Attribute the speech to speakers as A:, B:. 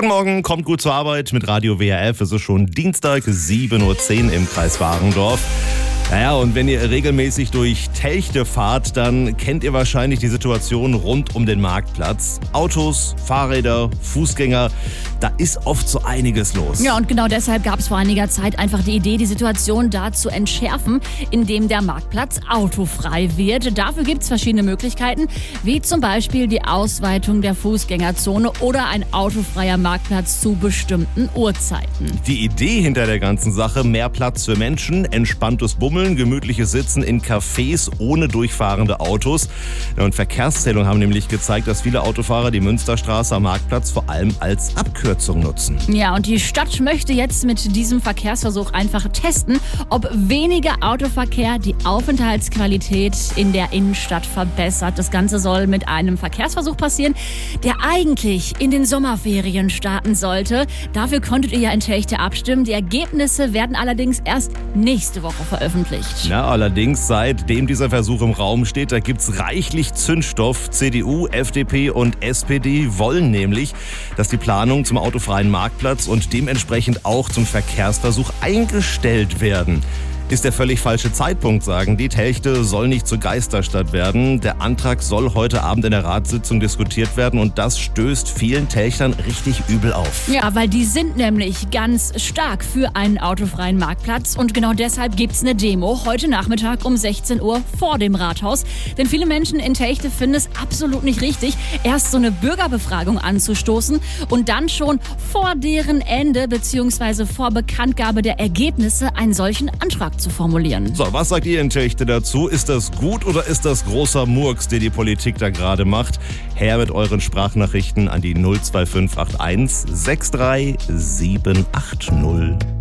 A: Guten Morgen, kommt gut zur Arbeit mit Radio WRF. Es ist schon Dienstag, 7:10 Uhr im Kreis Warendorf. Naja, und wenn ihr regelmäßig durch Telchte fahrt, dann kennt ihr wahrscheinlich die Situation rund um den Marktplatz. Autos, Fahrräder, Fußgänger, da ist oft so einiges los.
B: Ja, und genau deshalb gab es vor einiger Zeit einfach die Idee, die Situation da zu entschärfen, indem der Marktplatz autofrei wird. Dafür gibt es verschiedene Möglichkeiten, wie zum Beispiel die Ausweitung der Fußgängerzone oder ein autofreier Marktplatz zu bestimmten Uhrzeiten.
A: Die Idee hinter der ganzen Sache: mehr Platz für Menschen, entspanntes Bummeln, gemütliches Sitzen in Cafés ohne durchfahrende Autos. Und Verkehrszählungen haben nämlich gezeigt, dass viele Autofahrer die Münsterstraße am Marktplatz vor allem als Abkürzung nutzen.
B: Ja, und die Stadt möchte jetzt mit diesem Verkehrsversuch einfach testen, ob weniger Autoverkehr die Aufenthaltsqualität in der Innenstadt verbessert. Das Ganze soll mit einem Verkehrsversuch passieren, der eigentlich in den Sommerferien starten sollte. Dafür konntet ihr ja in Telchte abstimmen. Die Ergebnisse werden allerdings erst nächste Woche veröffentlicht.
A: Ja, allerdings, seitdem dieser Versuch im Raum steht, da gibt's reichlich Zündstoff. CDU, FDP und SPD wollen nämlich, dass die Planungen zum autofreien Marktplatz und dementsprechend auch zum Verkehrsversuch eingestellt werden. Ist der völlig falsche Zeitpunkt, sagen die. Telchte soll nicht zur Geisterstadt werden. Der Antrag soll heute Abend in der Ratssitzung diskutiert werden und das stößt vielen Telchtern richtig übel auf.
B: Ja, weil die sind nämlich ganz stark für einen autofreien Marktplatz und genau deshalb gibt's eine Demo heute Nachmittag um 16 Uhr vor dem Rathaus. Denn viele Menschen in Telchte finden es absolut nicht richtig, erst so eine Bürgerbefragung anzustoßen und dann schon vor deren Ende bzw. vor Bekanntgabe der Ergebnisse einen solchen Antrag zu formulieren.
A: So, was sagt ihr in Telchte dazu? Ist das gut oder ist das großer Murks, den die Politik da gerade macht? Her mit euren Sprachnachrichten an die 02581 63780.